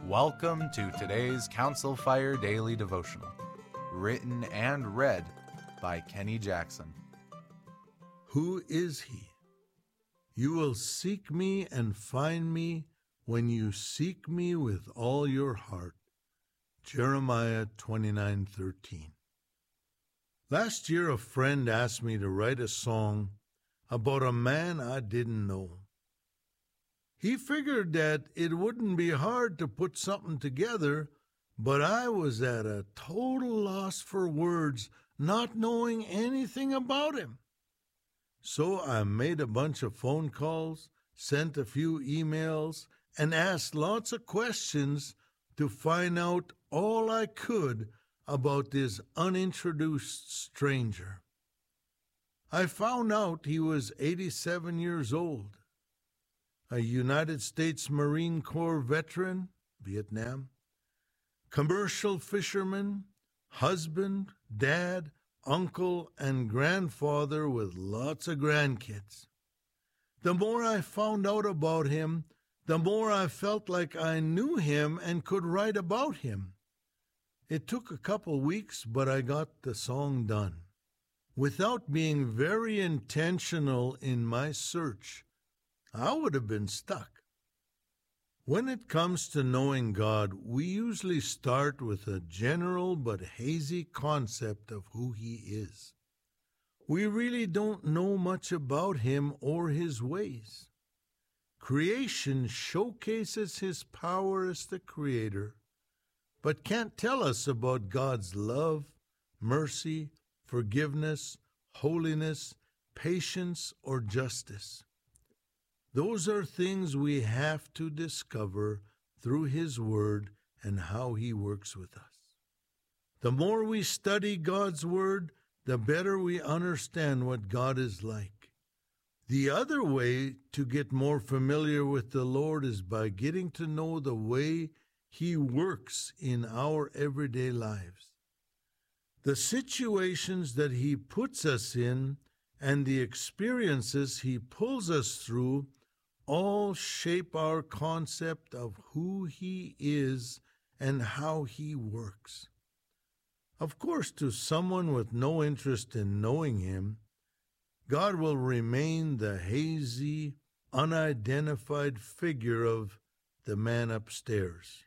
Welcome to today's Council Fire Daily Devotional, written and read by Kenny Jackson. Who is he? You will seek me and find me when you seek me with all your heart. Jeremiah 29:13. Last year, a friend asked me to write a song about a man I didn't know. He figured that it wouldn't be hard to put something together, but I was at a total loss for words, not knowing anything about him. So I made a bunch of phone calls, sent a few emails, and asked lots of questions to find out all I could about this unintroduced stranger. I found out he was 87 years old, a United States Marine Corps veteran, Vietnam, commercial fisherman, husband, dad, uncle, and grandfather with lots of grandkids. The more I found out about him, the more I felt like I knew him and could write about him. It took a couple weeks, but I got the song done. Without being very intentional in my search, I would have been stuck. When it comes to knowing God, we usually start with a general but hazy concept of who He is. We really don't know much about Him or His ways. Creation showcases His power as the Creator, but can't tell us about God's love, mercy, forgiveness, holiness, patience, or justice. Those are things we have to discover through His Word and how He works with us. The more we study God's Word, the better we understand what God is like. The other way to get more familiar with the Lord is by getting to know the way He works in our everyday lives. The situations that He puts us in and the experiences He pulls us through all shape our concept of who He is and how He works. Of course, to someone with no interest in knowing Him, God will remain the hazy, unidentified figure of the man upstairs.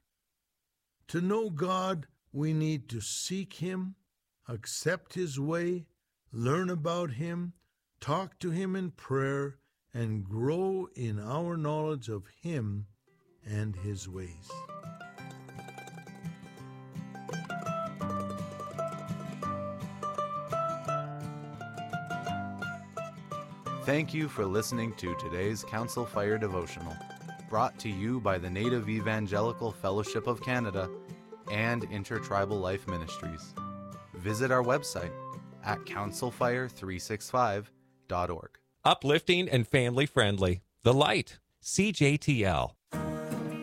To know God, we need to seek Him, accept His way, learn about Him, talk to Him in prayer, and grow in our knowledge of Him and His ways. Thank you for listening to today's Council Fire Devotional, brought to you by the Native Evangelical Fellowship of Canada and Intertribal Life Ministries. Visit our website at councilfire365.org. Uplifting and family friendly. The Light, CJTL.